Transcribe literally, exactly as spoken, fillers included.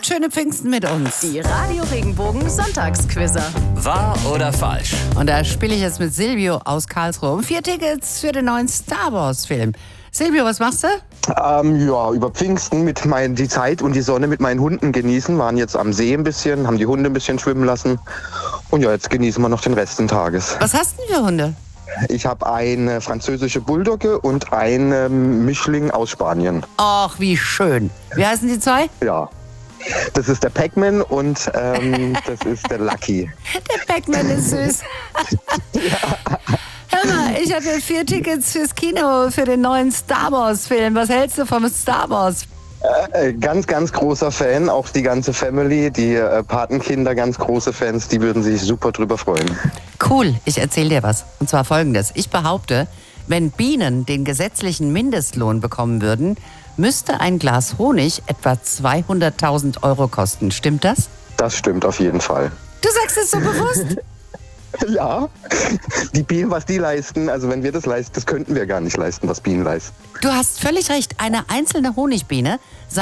Schöne Pfingsten mit uns. Die Radio Regenbogen Sonntagsquizzer. Wahr oder falsch? Und da spiele ich jetzt mit Silvio aus Karlsruhe um vier Tickets für den neuen Star Wars Film. Silvio, was machst du? Ähm, ja, über Pfingsten mit meinen, die Zeit und die Sonne mit meinen Hunden genießen. Waren jetzt am See ein bisschen, haben die Hunde ein bisschen schwimmen lassen. Und ja, jetzt genießen wir noch den Rest des Tages. Was hast du denn für Hunde? Ich habe eine französische Bulldogge und einen Mischling aus Spanien. Ach, wie schön. Wie heißen die zwei? Ja, das ist der Pac-Man und ähm, das ist der Lucky. Der Pac-Man ist süß. Hör mal, ich habe hier vier Tickets fürs Kino für den neuen Star Wars Film. Was hältst du vom Star Wars? Äh, ganz, ganz großer Fan, auch die ganze Family, die äh, Patenkinder, ganz große Fans, die würden sich super drüber freuen. Cool, ich erzähle dir was. Und zwar folgendes. Ich behaupte, wenn Bienen den gesetzlichen Mindestlohn bekommen würden, müsste ein Glas Honig etwa zweihunderttausend Euro kosten. Stimmt das? Das stimmt auf jeden Fall. Du sagst es so bewusst. Ja, die Bienen, was die leisten, also wenn wir das leisten, das könnten wir gar nicht leisten, was Bienen leisten. Du hast völlig recht. Eine einzelne Honigbiene